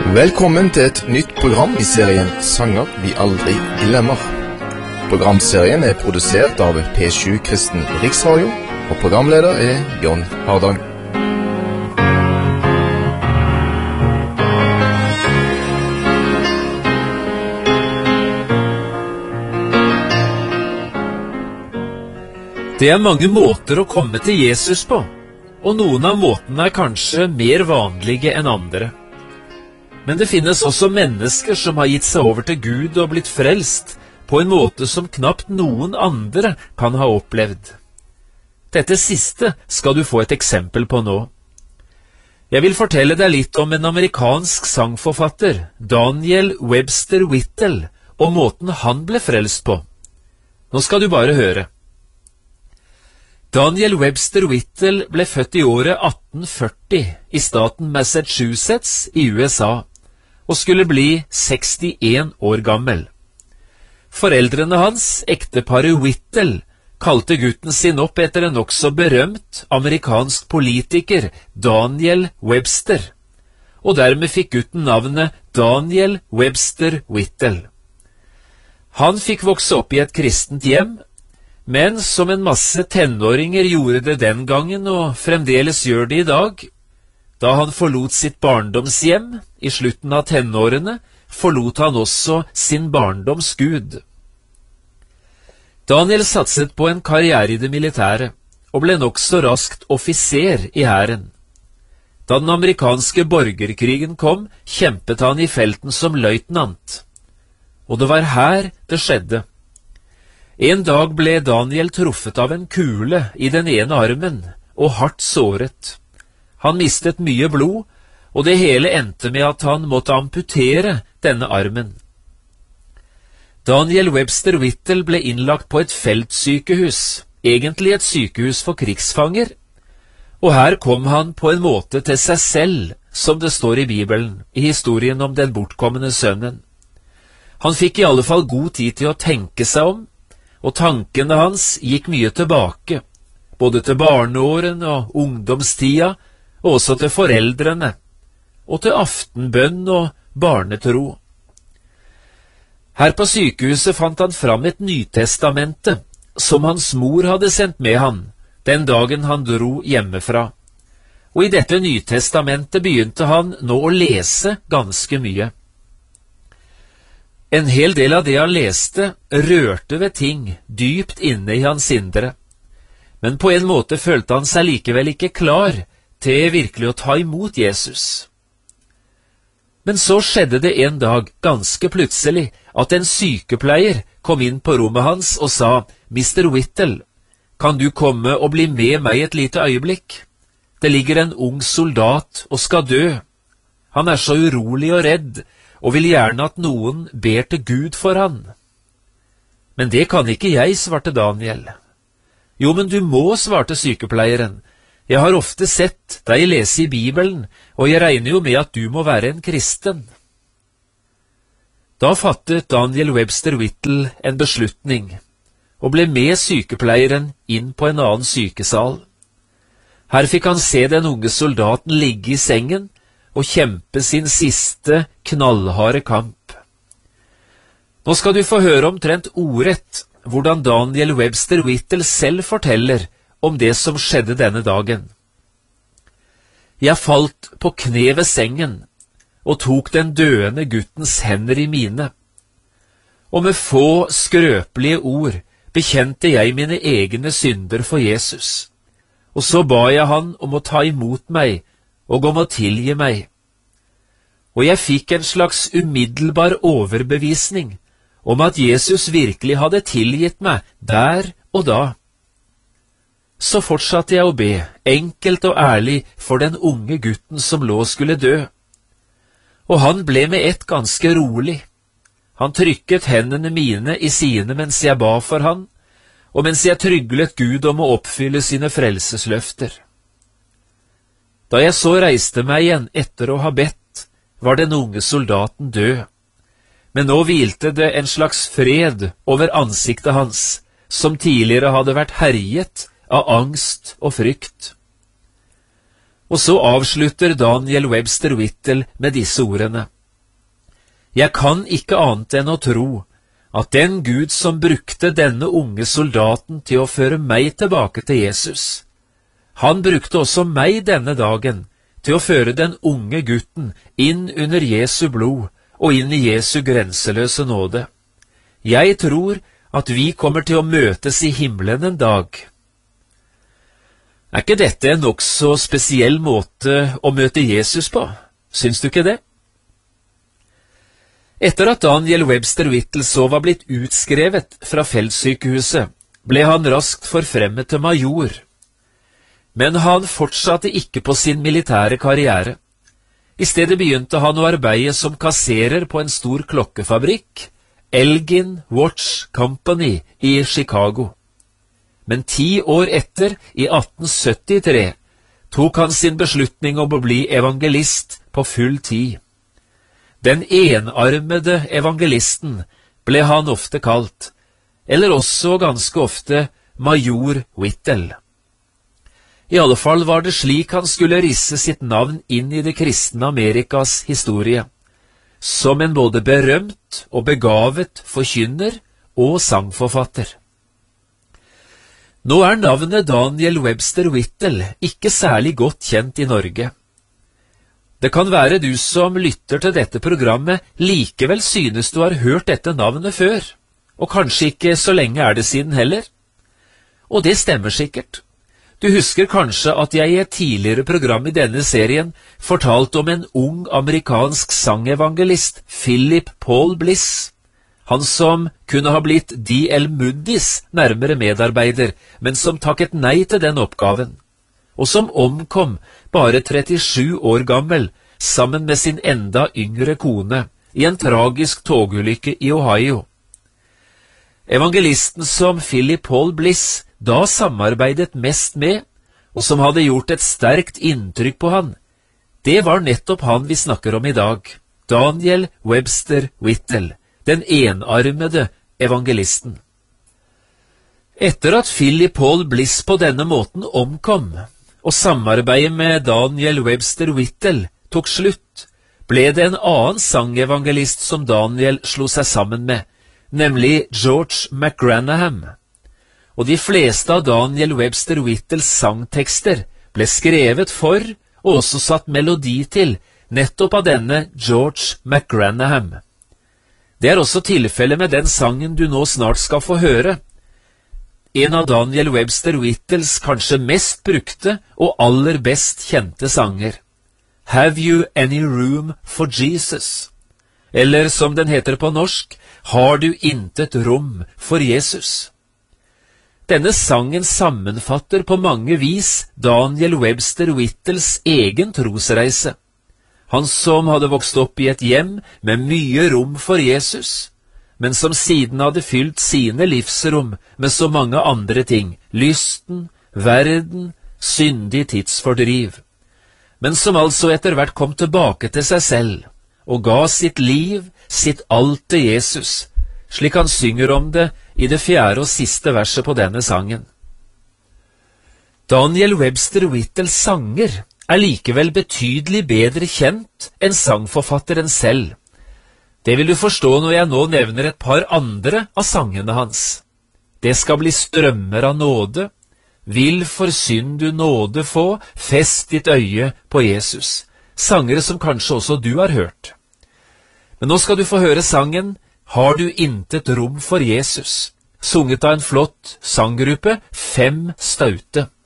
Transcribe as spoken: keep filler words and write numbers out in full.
Velkommen til et nytt program i serien Sanger vi aldri glemmer. Programserien er produsert av P sju Kristen Riksradio, og programleder er John Hardang. Det er mange måter å komme til Jesus på, og noen av måtene er kanskje mer vanlige enn andre. Men det finnes også mennesker som har gitt seg over til Gud og blitt frelst på en måte som knapt noen andre kan ha opplevd. Dette siste skal du få et eksempel på nå. Jeg vil fortelle deg litt om en amerikansk sangforfatter, Daniel Webster Whittle, og måten han ble frelst på. Nå skal du bare høre. Daniel Webster Whittle ble født i året atten førti i staten Massachusetts i U S A, og skulle bli sekstien år gammel. Foreldrene hans, ekteparet Whittle, kalte gutten sin opp etter en også berømt amerikansk politiker, Daniel Webster, og dermed fikk gutten navnet Daniel Webster Whittle. Han fikk vokse opp i et kristent hjem, men som en masse tenåringer gjorde det den gangen, og fremdeles gjør det i dag, da han forlot sitt barndomshjem i slutten av tenårene, forlot han også sin barndoms Gud. Daniel satset på en karriere i det militære, og ble nokså raskt offiser i hæren. Da den amerikanske borgerkrigen kom, kjempet han i felten som løytnant. Og det var her det skjedde. En dag ble Daniel truffet av en kule i den ene armen, og hardt såret. Han mistet mye blod, og det hele endte med at han måtte amputere denne armen. Daniel Webster Whittle ble innlagt på et feltsykehus, egentlig et sykehus for krigsfanger, og her kom han på en måte til seg selv, som det står i Bibelen, i historien om den bortkommende sønnen. Han fikk i alle fall god tid til å tenke seg om, og tankene hans gikk mye tilbake, både til barneårene og ungdomstida, og også til foreldrene, og til aftenbønn og barnetro. Her på sykehuset fant han fram et Nytestamente, som hans mor hadde sendt med han, den dagen han dro hjemmefra. Og i dette Nytestamentet begynte han nå å lese ganske mye. En hel del av det han leste rørte ved ting dypt inne i hans indre, men på en måte følte han seg likevel ikke klar til virkelig å ta imot Jesus. Men så skjedde det en dag, ganske plutselig, at en sykepleier kom inn på rommet hans og sa, «Mister Whittle, kan du komme og bli med meg et lite øyeblikk? Det ligger en ung soldat og skal dø. Han er så urolig og redd, og vil gjerne at noen ber til Gud for han.» «Men det kan ikke jeg», svarte Daniel. «Jo, men du må», svarte sykepleieren. «Jeg har ofte sett deg lese i Bibelen, og jeg regner jo med at du må være en kristen.» Da fattet Daniel Webster Whittle en beslutning, og ble med sykepleieren inn på en annen sykesal. Her fikk han se den unge soldaten ligge i sengen, og kjempe sin siste knallharde kamp. Nå skal du få høre omtrent ordrett hvordan Daniel Webster Whittle selv forteller om det som skjedde denne dagen. «Jeg falt på kne ved sengen og tok den døende guttens hender i mine, og med få skrøpelige ord bekjente jeg mine egne synder for Jesus, og så ba jeg han om å ta imot meg og om å tilgi meg. Og jeg fikk en slags umiddelbar overbevisning om at Jesus virkelig hadde tilgitt meg der og da. Så fortsatte jeg å be, enkelt og ærlig, for den unge gutten som lå skulle dø. Og han ble med ett ganske rolig. Han trykket hendene mine i sine mens jeg ba for han, og mens jeg tryglet Gud om å oppfylle sine frelsesløfter. Da jeg så reiste meg igjen etter å ha bedt, var den unge soldaten død. Men nå hvilte det en slags fred over ansiktet hans, som tidligere hadde vært herjet av angst og frykt. Og så avslutter Daniel Webster Whittle med disse ordene. Jeg kan ikke annet enn å tro at den Gud som brukte denne unge soldaten til å føre meg tilbake til Jesus, han brukte også meg denne dagen til å føre den unge gutten inn under Jesu blod og inn i Jesu grenseløse nåde. Jeg tror at vi kommer til å møtes i himmelen en dag. Er ikke dette en nokså spesiell måte å møte Jesus på? Syns du ikke det? Etter at Daniel Webster Whittle så var blitt utskrevet fra feltsykehuset, ble han raskt forfremmet til major. Men han fortsatte ikke på sin militære karriere. I stedet begynte han å arbeide som kasserer på en stor klokkefabrikk, Elgin Watch Company i Chicago. Men ti år etter, i atten syttitre, tok han sin beslutning om å bli evangelist på full tid. Den enarmede evangelisten ble han ofte kalt, eller også ganske ofte major Whittle. I alle fall var det slik han skulle risse sitt navn inn i det kristne Amerikas historie, som en både berømt og begavet forkynner og sangforfatter. Nå er navnet Daniel Webster Whittle ikke særlig godt kjent i Norge. Det kan være du som lytter til dette programmet likevel synes du har hørt dette navnet før, og kanskje ikke så lenge er det siden heller. Og det stemmer sikkert. Du husker kanskje at jeg i et tidligere program i denne serien fortalte om en ung amerikansk sangevangelist, Philip Paul Bliss, han som kunne ha blitt D L Mundis nærmere medarbeider, men som takket nei til den oppgaven, og som omkom bare trettisju år gammel sammen med sin enda yngre kone i en tragisk togulykke i Ohio. Evangelisten som Philip Paul Bliss da samarbeidet mest med, og som hadde gjort et sterkt inntrykk på han, det var nettopp han vi snakker om i dag, Daniel Webster Whittle, den enarmede evangelisten. Etter at Philip Paul Bliss på denne måten omkom, og samarbeidet med Daniel Webster Whittle tok slutt, ble det en annen sangevangelist som Daniel slo seg sammen med, nemlig George McGranaham. Og de fleste av Daniel Webster Whittles sangtekster ble skrevet for, og også satt melodi til, nettopp av denne George McGranaham. Det er også tilfellet med den sangen du nå snart skal få høre, en av Daniel Webster Whittles kanskje mest brukte og aller best kjente sanger. Have you any room for Jesus? Eller som den heter på norsk, Har du intet rom for Jesus? Denne sangen sammenfatter på mange vis Daniel Webster Whittles egen trosreise. Han som hadde vokst opp i et hjem med mye rom for Jesus, men som siden hadde fylt sine livsrom med så mange andre ting, lysten, verden, syndig tidsfordriv, men som altså etter hvert kom tilbake til seg selv, og ga sitt liv, sitt alt til Jesus, slik han synger om det i det fjerde og siste verset på denne sangen. Daniel Webster Whittles sanger er likevel betydelig bedre kjent enn sangforfatteren selv. Det vil du forstå når jeg nå nevner et par andre av sangene hans. Det skal bli strømmer av nåde, vil for synd du nåde få, fest ditt øye på Jesus. Sangere som kanskje også du har hørt. Men nå skal du få høre sangen Har du intet rom for Jesus, sunget av en flott sanggruppe, Fem Staute.